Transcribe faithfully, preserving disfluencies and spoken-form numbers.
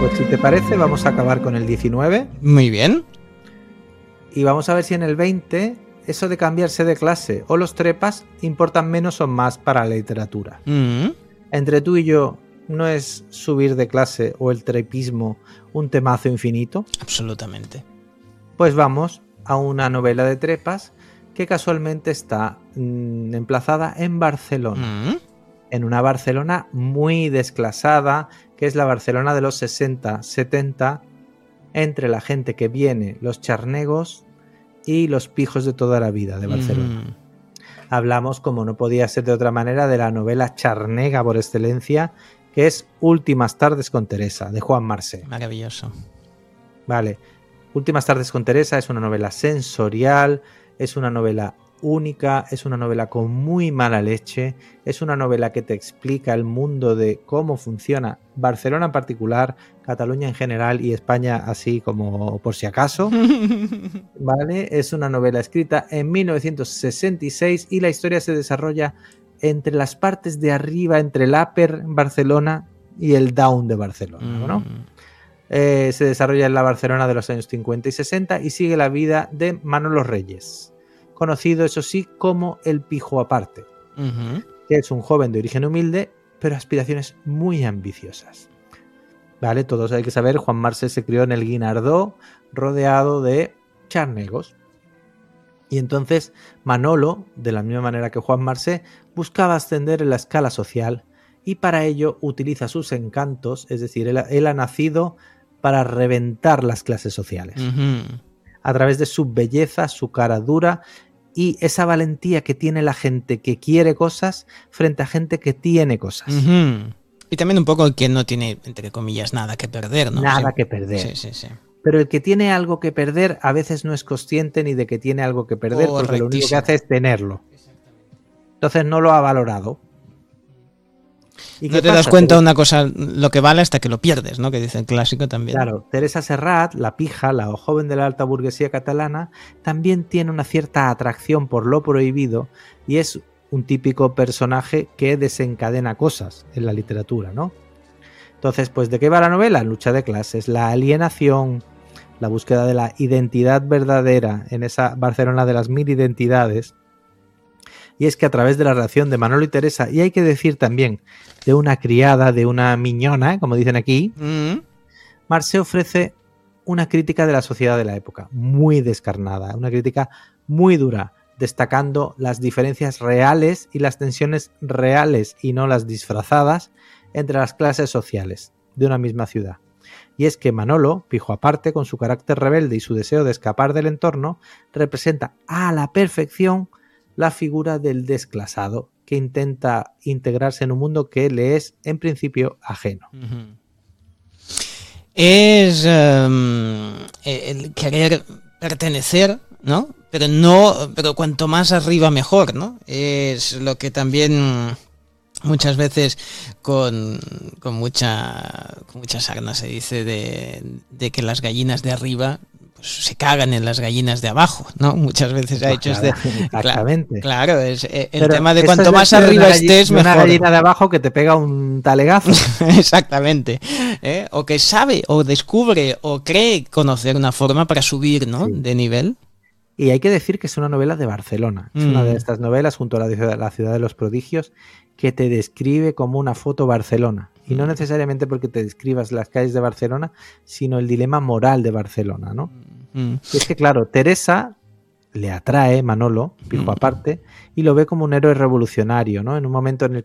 pues si te parece, vamos a acabar con el diecinueve. Muy bien. Y vamos a ver si en el veinte eso de cambiarse de clase o los trepas importan menos o más para la literatura. Mm. Entre tú y yo, ¿no es subir de clase o el trepismo un temazo infinito? Absolutamente. Pues vamos a una novela de trepas que casualmente está mmm, emplazada en Barcelona. Mm. En una Barcelona muy desclasada, que es la Barcelona de los sesenta setenta, entre la gente que viene, los charnegos y los pijos de toda la vida de Barcelona. Mm. Hablamos, como no podía ser de otra manera, de la novela charnega por excelencia, que es Últimas tardes con Teresa, de Juan Marsé. Maravilloso. Vale. Últimas tardes con Teresa es una novela sensorial, es una novela única, es una novela con muy mala leche, es una novela que te explica el mundo de cómo funciona Barcelona en particular, Cataluña en general y España así como por si acaso. Vale, es una novela escrita en mil novecientos sesenta y seis y la historia se desarrolla entre las partes de arriba, entre el upper Barcelona y el down de Barcelona, ¿no? Mm. Eh, se desarrolla en la Barcelona de los años cincuenta y sesenta y sigue la vida de Manolo Reyes, conocido eso sí como el Pijo Aparte, Uh-huh. que es un joven de origen humilde pero aspiraciones muy ambiciosas. Vale, todos hay que saber, Juan Marsé se crió en el Guinardó rodeado de charnegos. Y entonces Manolo, de la misma manera que Juan Marsé, buscaba ascender en la escala social y para ello utiliza sus encantos, es decir, él, él ha nacido para reventar las clases sociales. Uh-huh. A través de su belleza, su cara dura y esa valentía que tiene la gente que quiere cosas frente a gente que tiene cosas. Uh-huh. Y también un poco el que no tiene, entre comillas, nada que perder, ¿no? Nada Sí. que perder. Sí, sí, sí. Pero el que tiene algo que perder a veces no es consciente ni de que tiene algo que perder porque lo único que hace es tenerlo. Entonces no lo ha valorado. ¿Y No qué te das pasa? cuenta una cosa lo que vale hasta que lo pierdes, ¿no? Que dice el clásico también. Claro, Teresa Serrat, la pija, la joven de la alta burguesía catalana, también tiene una cierta atracción por lo prohibido y es un típico personaje que desencadena cosas en la literatura, ¿no? Entonces, pues, ¿de qué va la novela? Lucha de clases, la alienación, la búsqueda de la identidad verdadera en esa Barcelona de las mil identidades. Y es que a través de la relación de Manolo y Teresa, y hay que decir también de una criada, de una miñona, como dicen aquí, Mm. Marsé ofrece una crítica de la sociedad de la época, muy descarnada, una crítica muy dura, destacando las diferencias reales y las tensiones reales y no las disfrazadas entre las clases sociales de una misma ciudad. Y es que Manolo, Pijo Aparte, con su carácter rebelde y su deseo de escapar del entorno, representa a la perfección la figura del desclasado que intenta integrarse en un mundo que le es, en principio, ajeno. Uh-huh. Es um, el querer pertenecer, ¿no? Pero no, pero cuanto más arriba mejor, ¿no? Es lo que también muchas veces con, con mucha con mucha sarna se dice de, de que las gallinas de arriba pues, se cagan en las gallinas de abajo, ¿no? Muchas veces ha hecho este, exactamente. Claro, claro, es el Pero tema de eso cuanto es más de arriba una estés, gallina, mejor. Una gallina de abajo que te pega un talegazo. Exactamente. ¿Eh? O que sabe, o descubre, o cree conocer una forma para subir, ¿no? Sí. De nivel. Y hay que decir que es una novela de Barcelona. Es Mm. una de estas novelas, junto a la de la ciudad de los prodigios, que te describe como una foto Barcelona. Y no necesariamente porque te describas las calles de Barcelona, sino el dilema moral de Barcelona, ¿no? Mm. Y es que, claro, Teresa le atrae, Manolo, Pijo Aparte, y lo ve como un héroe revolucionario, ¿no? En un momento en el